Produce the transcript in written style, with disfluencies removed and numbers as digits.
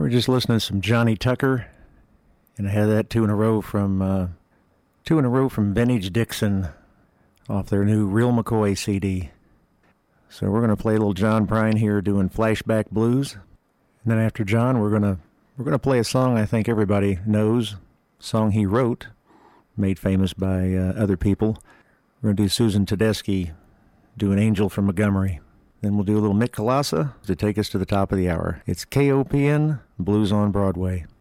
We're just listening to some Johnny Tucker, and I had that two in a row from Vintage Dixon off their new Real McCoy CD. So we're going to play a little John Prine here doing Flashback Blues. And then after John, we're going to play a song I think everybody knows, a song he wrote, made famous by other people. We're going to do Susan Tedeschi doing Angel from Montgomery. Then we'll do a little Mick Kolassa to take us to the top of the hour. It's KOPN Blues on Broadway.